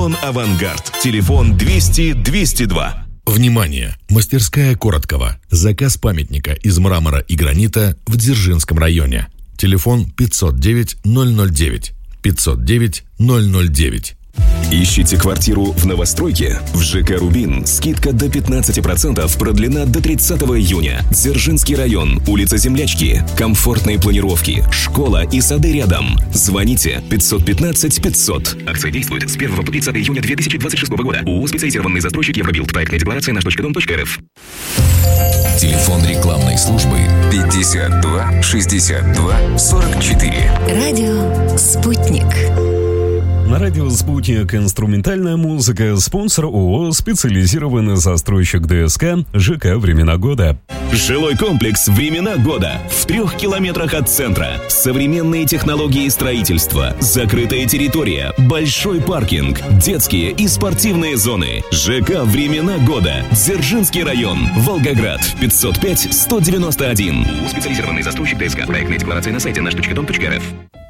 «Авангард». Телефон 200-202. Внимание! Мастерская Короткова. Заказ памятника из мрамора и гранита в Дзержинском районе. Телефон 509-009. 509-009. Ищите квартиру в новостройке? В ЖК «Рубин» скидка до 15% продлена до 30 июня. Дзержинский район, улица Землячки. Комфортные планировки, школа и сады рядом. Звоните 515-500. Акция действует с 1 по 30 июня 2026 года. ООО «Специализированный застройщик Евробилд». Проектная декларация наш.дом.рф. Телефон рекламной службы 52 62 44. Радио «Спутник». На радио «Спутник» инструментальная музыка. Спонсор ООО «Специализированный застройщик ДСК», ЖК «Времена года». Жилой комплекс «Времена года» в 3 километрах от центра. Современные технологии строительства, закрытая территория, большой паркинг, детские и спортивные зоны. ЖК «Времена года», Дзержинский район, Волгоград, 505-191. Специализированный застройщик ДСК. Проектная декларация на сайте наш.дом.рф.